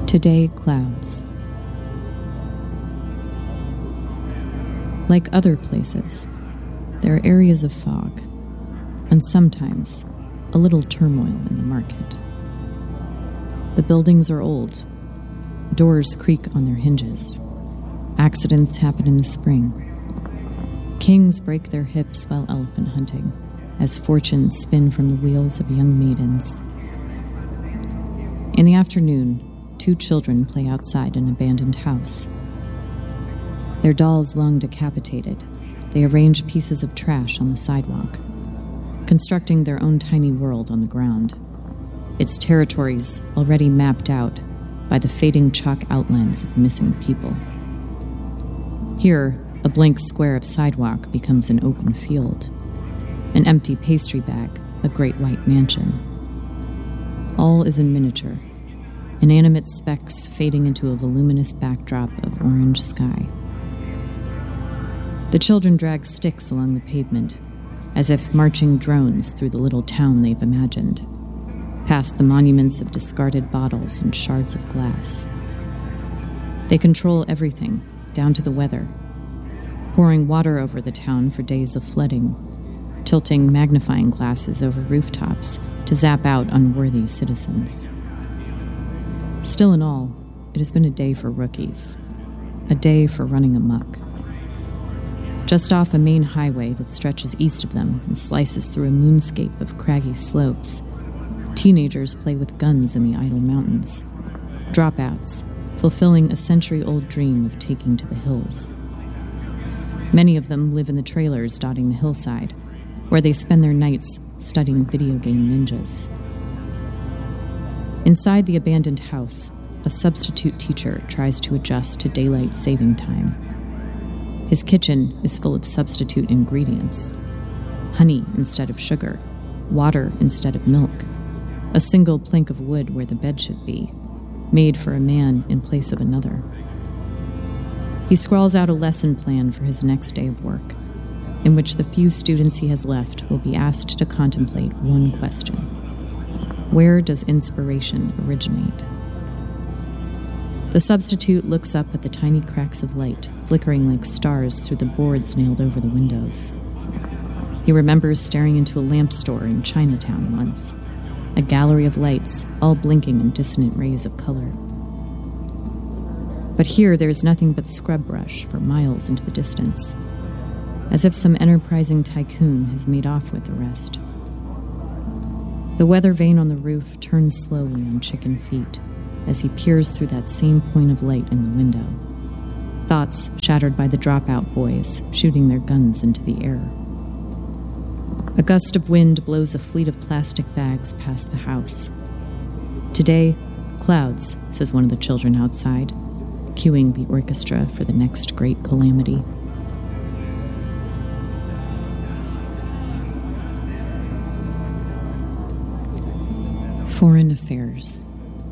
Today, clouds. Like other places, there are areas of fog, and sometimes a little turmoil in the market. The buildings are old. Doors creak on their hinges. Accidents happen in the spring. Kings break their hips while elephant hunting, as fortunes spin from the wheels of young maidens. In the afternoon, 2 children play outside an abandoned house. Their dolls long decapitated, they arrange pieces of trash on the sidewalk, constructing their own tiny world on the ground, its territories already mapped out by the fading chalk outlines of missing people. Here, a blank square of sidewalk becomes an open field, an empty pastry bag, a great white mansion. All is in miniature, inanimate specks fading into a voluminous backdrop of orange sky. The children drag sticks along the pavement, as if marching drones through the little town they've imagined, past the monuments of discarded bottles and shards of glass. They control everything, down to the weather, pouring water over the town for days of flooding, tilting magnifying glasses over rooftops to zap out unworthy citizens. Still in all, it has been a day for rookies, a day for running amok. Just off a main highway that stretches east of them and slices through a moonscape of craggy slopes, teenagers play with guns in the idle mountains, dropouts, fulfilling a century-old dream of taking to the hills. Many of them live in the trailers dotting the hillside, where they spend their nights studying video game ninjas. Inside the abandoned house, a substitute teacher tries to adjust to daylight saving time. His kitchen is full of substitute ingredients: honey instead of sugar, water instead of milk, a single plank of wood where the bed should be, made for a man in place of another. He scrawls out a lesson plan for his next day of work, in which the few students he has left will be asked to contemplate one question: where does inspiration originate? The substitute looks up at the tiny cracks of light, flickering like stars through the boards nailed over the windows. He remembers staring into a lamp store in Chinatown once, a gallery of lights, all blinking in dissonant rays of color. But here there is nothing but scrub brush for miles into the distance, as if some enterprising tycoon has made off with the rest. The weather vane on the roof turns slowly on chicken feet as he peers through that same point of light in the window, thoughts shattered by the dropout boys shooting their guns into the air. A gust of wind blows a fleet of plastic bags past the house. Today, clouds, says one of the children outside, cueing the orchestra for the next great calamity. Foreign affairs.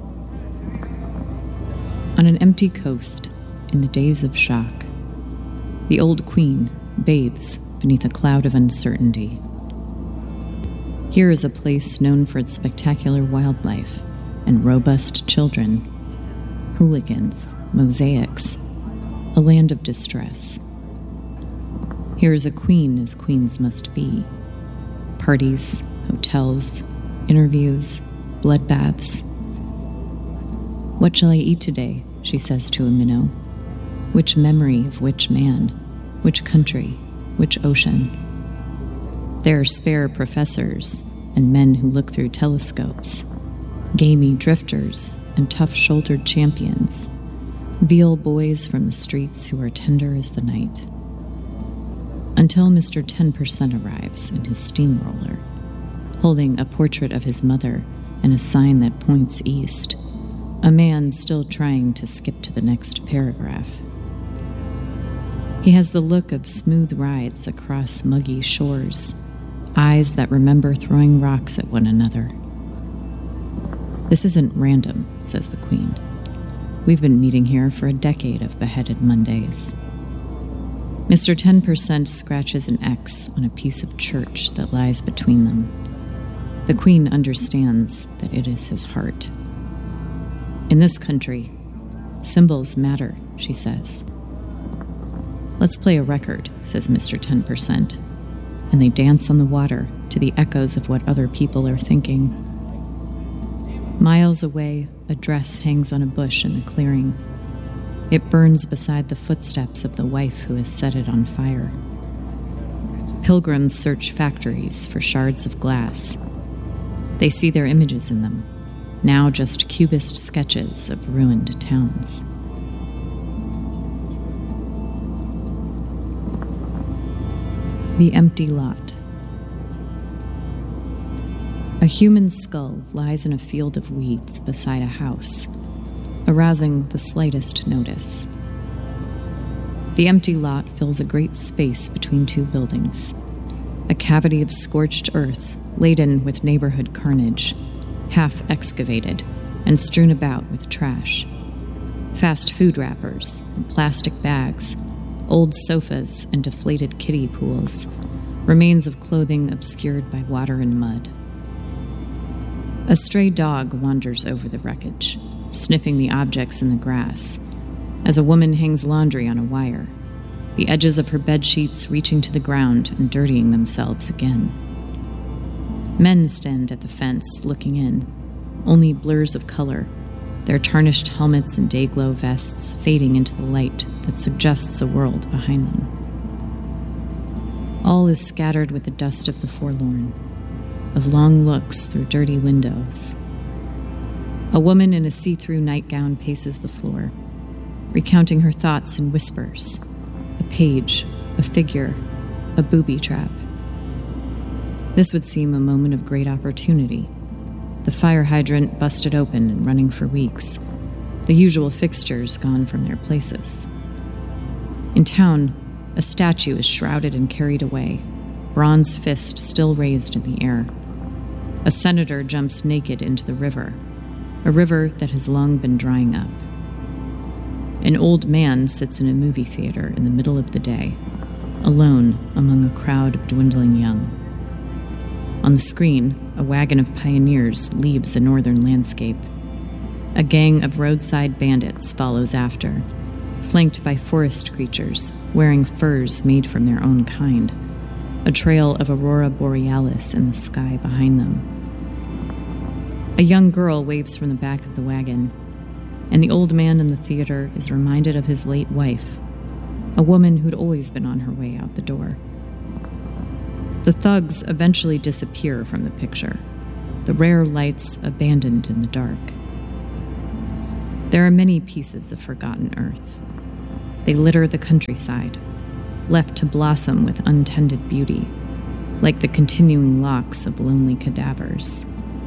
On an empty coast, in the days of shock, the old queen bathes beneath a cloud of uncertainty. Here is a place known for its spectacular wildlife and robust children, hooligans, mosaics, a land of distress. Here is a queen as queens must be: parties, hotels, interviews, bloodbaths. "What shall I eat today?" she says to a minnow. Which memory of which man, which country, which ocean? There are spare professors and men who look through telescopes, gamey drifters and tough-shouldered champions, veal boys from the streets who are tender as the night. Until Mr. 10% arrives in his steamroller, holding a portrait of his mother and a sign that points east, a man still trying to skip to the next paragraph. He has the look of smooth rides across muggy shores, eyes that remember throwing rocks at one another. "This isn't random," says the queen. "We've been meeting here for a decade of beheaded Mondays." Mr. 10% scratches an X on a piece of church that lies between them. The queen understands that it is his heart. In this country, symbols matter, she says. Let's play a record, says Mr. 10%, and they dance on the water to the echoes of what other people are thinking. Miles away, a dress hangs on a bush in the clearing. It burns beside the footsteps of the wife who has set it on fire. Pilgrims search factories for shards of glass. They see their images in them, now just cubist sketches of ruined towns. The empty lot. A human skull lies in a field of weeds beside a house, arousing the slightest notice. The empty lot fills a great space between two buildings, a cavity of scorched earth laden with neighborhood carnage, half excavated and strewn about with trash. Fast food wrappers and plastic bags, old sofas and deflated kiddie pools, remains of clothing obscured by water and mud. A stray dog wanders over the wreckage, sniffing the objects in the grass, as a woman hangs laundry on a wire, the edges of her bedsheets reaching to the ground and dirtying themselves again. Men stand at the fence, looking in, only blurs of color, their tarnished helmets and day-glow vests fading into the light that suggests a world behind them. All is scattered with the dust of the forlorn, of long looks through dirty windows. A woman in a see-through nightgown paces the floor, recounting her thoughts in whispers. A page, a figure, a booby trap. This would seem a moment of great opportunity. The fire hydrant busted open and running for weeks, the usual fixtures gone from their places. In town, a statue is shrouded and carried away, bronze fist still raised in the air. A senator jumps naked into the river, a river that has long been drying up. An old man sits in a movie theater in the middle of the day, alone among a crowd of dwindling young. On the screen, a wagon of pioneers leaves a northern landscape. A gang of roadside bandits follows after, flanked by forest creatures wearing furs made from their own kind, a trail of aurora borealis in the sky behind them. A young girl waves from the back of the wagon, and the old man in the theater is reminded of his late wife, a woman who'd always been on her way out the door. The thugs eventually disappear from the picture, the rare lights abandoned in the dark. There are many pieces of forgotten earth. They litter the countryside, left to blossom with untended beauty, like the continuing locks of lonely cadavers.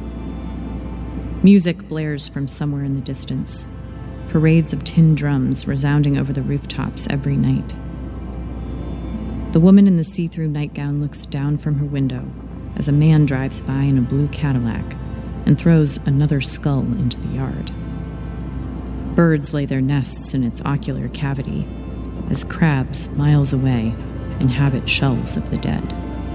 Music blares from somewhere in the distance, parades of tin drums resounding over the rooftops every night. The woman in the see-through nightgown looks down from her window as a man drives by in a blue Cadillac and throws another skull into the yard. Birds lay their nests in its ocular cavity as crabs, miles away, inhabit shells of the dead.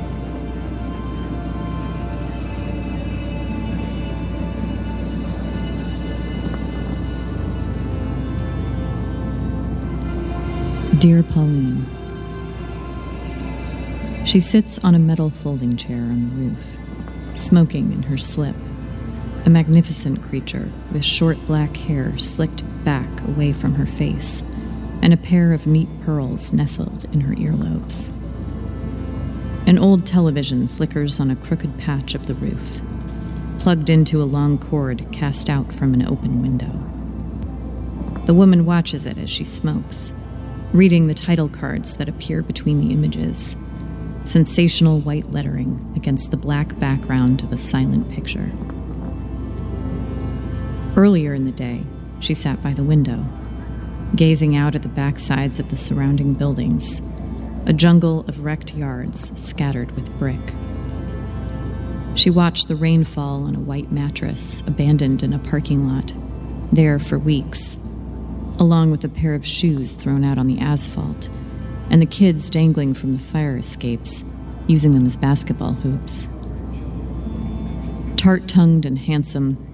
Dear Pauline, she sits on a metal folding chair on the roof, smoking in her slip, a magnificent creature with short black hair slicked back away from her face and a pair of neat pearls nestled in her earlobes. An old television flickers on a crooked patch of the roof, plugged into a long cord cast out from an open window. The woman watches it as she smokes, reading the title cards that appear between the images, sensational white lettering against the black background of a silent picture. Earlier in the day, she sat by the window, gazing out at the backsides of the surrounding buildings, a jungle of wrecked yards scattered with brick. She watched the rain fall on a white mattress abandoned in a parking lot, there for weeks, along with a pair of shoes thrown out on the asphalt, and the kids dangling from the fire escapes, using them as basketball hoops. Tart-tongued and handsome,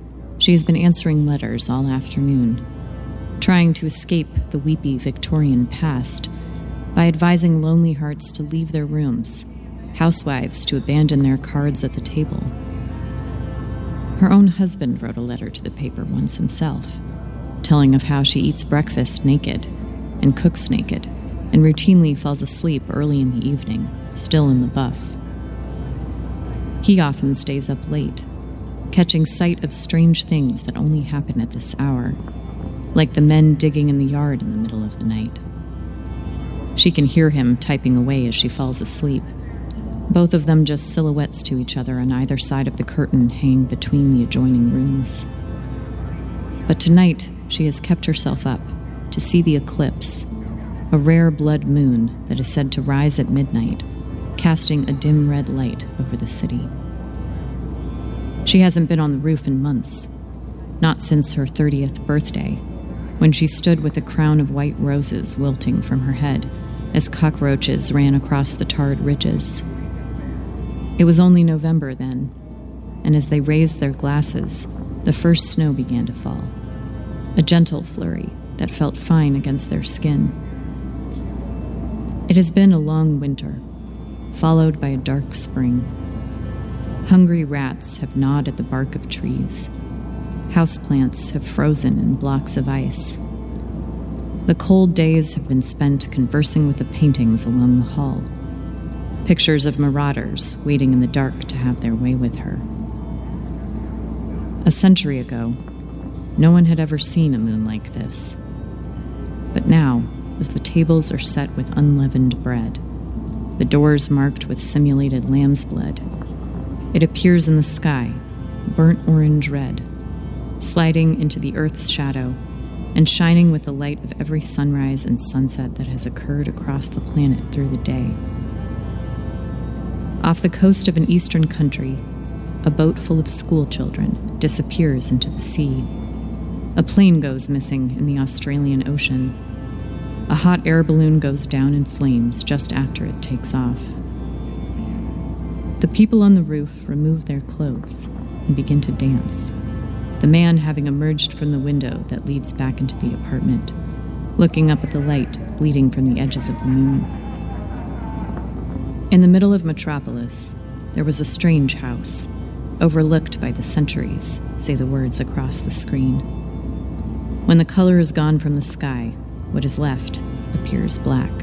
She has been answering letters all afternoon, trying to escape the weepy Victorian past by advising lonely hearts to leave their rooms, housewives to abandon their cards at the table. Her own husband wrote a letter to the paper once himself, telling of how she eats breakfast naked and cooks naked and routinely falls asleep early in the evening, still in the buff. He often stays up late, catching sight of strange things that only happen at this hour, like the men digging in the yard in the middle of the night. She can hear him typing away as she falls asleep, both of them just silhouettes to each other on either side of the curtain hanging between the adjoining rooms. But tonight, she has kept herself up to see the eclipse, a rare blood moon that is said to rise at midnight, casting a dim red light over the city. She hasn't been on the roof in months, not since her 30th birthday, when she stood with a crown of white roses wilting from her head as cockroaches ran across the tarred ridges. It was only November then, and as they raised their glasses, the first snow began to fall, a gentle flurry that felt fine against their skin. It has been a long winter, followed by a dark spring. Hungry rats have gnawed at the bark of trees. Houseplants have frozen in blocks of ice. The cold days have been spent conversing with the paintings along the hall, pictures of marauders waiting in the dark to have their way with her. A century ago, no one had ever seen a moon like this. But now, as the tables are set with unleavened bread, the doors marked with simulated lamb's blood, it appears in the sky, burnt orange red, sliding into the earth's shadow and shining with the light of every sunrise and sunset that has occurred across the planet through the day. Off the coast of an eastern country, a boat full of school children disappears into the sea. A plane goes missing in the Australian Ocean. A hot air balloon goes down in flames just after it takes off. The people on the roof remove their clothes and begin to dance, the man having emerged from the window that leads back into the apartment, looking up at the light bleeding from the edges of the moon. In the middle of Metropolis, there was a strange house, overlooked by the centuries, say the words across the screen. When the color is gone from the sky, what is left appears black.